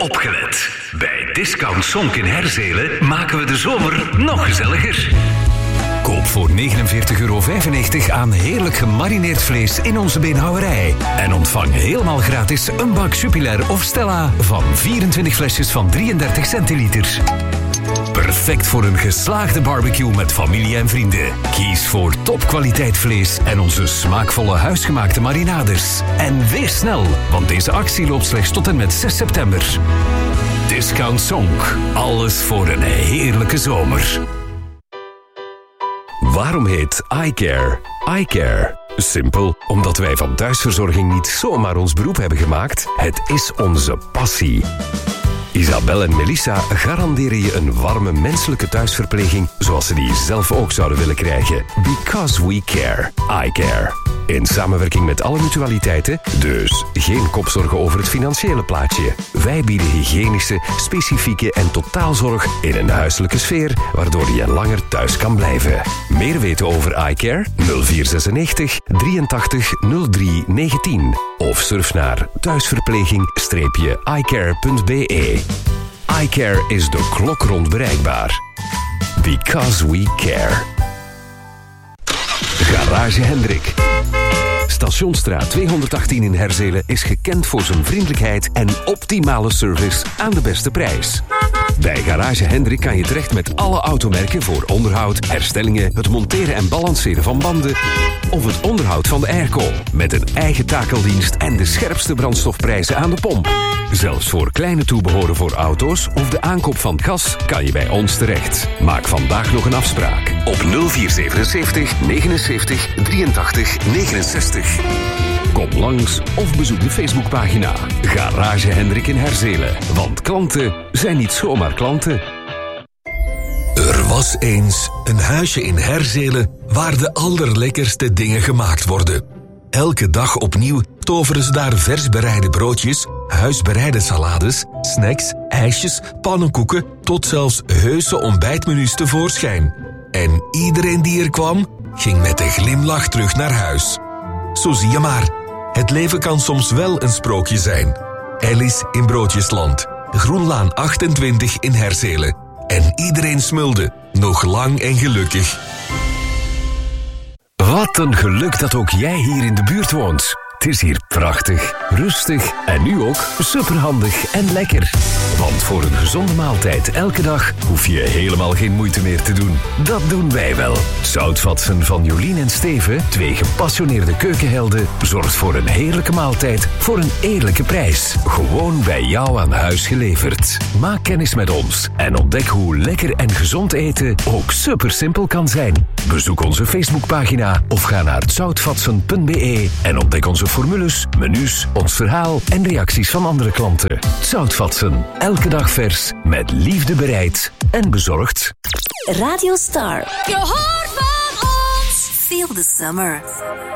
Opgelet. Bij Discount Sonk in Herzelen maken we de zomer nog gezelliger. Koop voor €49,95 aan heerlijk gemarineerd vlees in onze beenhouwerij. En ontvang helemaal gratis een bak Jupiler of Stella van 24 flesjes van 33 centiliter. Perfect voor een geslaagde barbecue met familie en vrienden. Kies voor topkwaliteit vlees en onze smaakvolle huisgemaakte marinades. En wees snel, want deze actie loopt slechts tot en met 6 september. Discount Sonk. Alles voor een heerlijke zomer. Waarom heet iCare iCare? Simpel, omdat wij van thuisverzorging niet zomaar ons beroep hebben gemaakt. Het is onze passie. Isabel en Melissa garanderen je een warme menselijke thuisverpleging zoals ze die zelf ook zouden willen krijgen. Because we care. iCare. In samenwerking met alle mutualiteiten, dus geen kopzorgen over het financiële plaatje. Wij bieden hygiënische, specifieke en totaalzorg in een huiselijke sfeer, waardoor je langer thuis kan blijven. Meer weten over iCare? 0496 83 03 19 of surf naar thuisverpleging-icare.be. iCare is de klok rond bereikbaar. Because we care. Garage Hendrik. Stationsstraat 218 in Herzelen is gekend voor zijn vriendelijkheid en optimale service aan de beste prijs. Bij Garage Hendrik kan je terecht met alle automerken voor onderhoud, herstellingen, het monteren en balanceren van banden of het onderhoud van de airco. Met een eigen takeldienst en de scherpste brandstofprijzen aan de pomp. Zelfs voor kleine toebehoren voor auto's of de aankoop van gas kan je bij ons terecht. Maak vandaag nog een afspraak op 0477 79 83 69. Kom langs of bezoek de Facebookpagina Garage Hendrik in Herzelen. Want klanten zijn niet zomaar klanten. Er was eens een huisje in Herzelen waar de allerlekkerste dingen gemaakt worden. Elke dag opnieuw toveren ze daar vers bereide broodjes, huisbereide salades, snacks, ijsjes, pannenkoeken tot zelfs heuse ontbijtmenu's tevoorschijn. En iedereen die er kwam, ging met een glimlach terug naar huis. Zo zie je maar, het leven kan soms wel een sprookje zijn. Alice in Broodjesland, Groenlaan 28 in Herzelen. En iedereen smulde, nog lang en gelukkig. Wat een geluk dat ook jij hier in de buurt woont. Het is hier prachtig, rustig en nu ook superhandig en lekker. Want voor een gezonde maaltijd elke dag hoef je helemaal geen moeite meer te doen. Dat doen wij wel. Zoutvatsen van Jolien en Steven, 2 gepassioneerde keukenhelden, zorgt voor een heerlijke maaltijd voor een eerlijke prijs. Gewoon bij jou aan huis geleverd. Maak kennis met ons en ontdek hoe lekker en gezond eten ook super simpel kan zijn. Bezoek onze Facebookpagina of ga naar zoutvatsen.be en ontdek onze formules, menus, ons verhaal en reacties van andere klanten. Zoutvatsen. Elke dag vers, met liefde bereid en bezorgd. Radio Star. Je hoort van ons. Feel the summer.